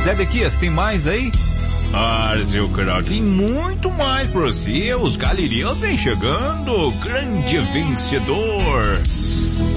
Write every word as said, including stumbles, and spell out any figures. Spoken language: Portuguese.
Zé Dequias, tem mais aí? Ah, seu craque, tem muito mais pra você. Os Galerias vem chegando. Grande vencedor.